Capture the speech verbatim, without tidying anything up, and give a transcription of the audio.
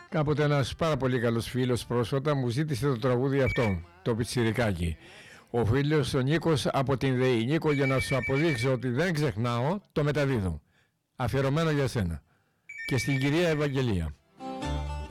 Κάποτε ένας πάρα πολύ καλός φίλος πρόσφατα μου ζήτησε το τραγούδι αυτό, το Πιτσιρικάκι. Ο φίλος ο Νίκος από την ΔΕΗ. Νίκο, για να σου αποδείξω ότι δεν ξεχνάω, το μεταδίδω. Αφιερωμένο για σένα. Και στην κυρία Ευαγγελία.